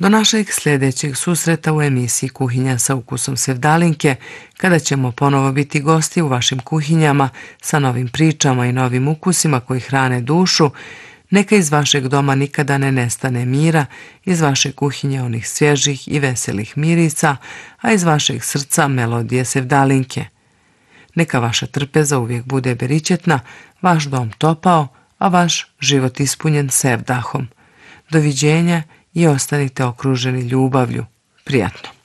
Do našeg sljedećeg susreta u emisiji Kuhinja sa ukusom Sevdalinke, kada ćemo ponovo biti gosti u vašim kuhinjama sa novim pričama i novim ukusima koji hrane dušu, neka iz vašeg doma nikada ne nestane mira, iz vaše kuhinje onih svježih i veselih mirisa, a iz vašeg srca melodije Sevdalinke. Neka vaša trpeza uvijek bude beričetna, vaš dom topao, a vaš život ispunjen sevdahom. Doviđenja i ostanite okruženi ljubavlju. Prijatno!